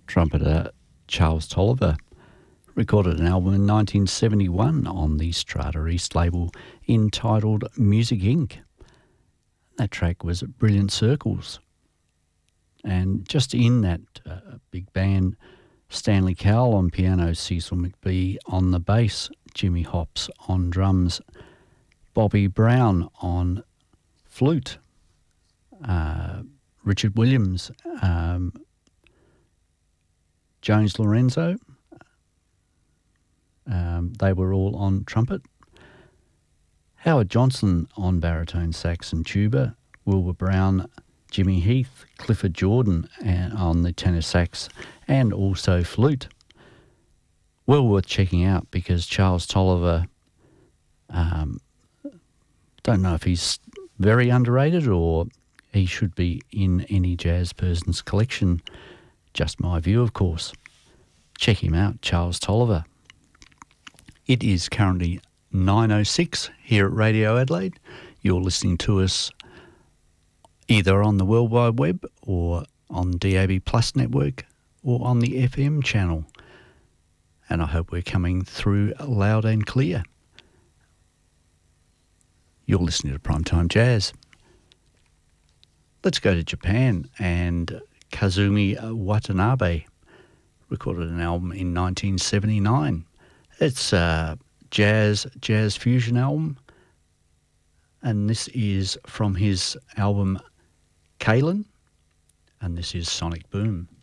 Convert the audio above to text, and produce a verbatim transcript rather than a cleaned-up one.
Trumpeter Charles Tolliver recorded an album in nineteen seventy-one on the Strata East label entitled Music Incorporated. That track was Brilliant Circles. And just in that uh, big band, Stanley Cowell on piano, Cecil McBee on the bass, Jimmy Hops on drums, Bobby Brown on flute, uh, Richard Williams, um, Jones Lorenzo, um, they were all on trumpet, Howard Johnson on baritone sax and tuba, Wilbur Brown, Jimmy Heath, Clifford Jordan and on the tenor sax and also flute. Well worth checking out because Charles Tolliver, um, don't know if he's very underrated or he should be in any jazz person's collection. Just my view, of course. Check him out, Charles Tolliver. It is currently nine oh six here at Radio Adelaide. You're listening to us either on the World Wide Web or on D A B Plus network or on the F M channel. And I hope we're coming through loud and clear. You're listening to Primetime Jazz. Let's go to Japan, and Kazumi Watanabe recorded an album in nineteen seventy-nine. It's a jazz, jazz fusion album, and this is from his album Kalen, and this is Sonic Boom.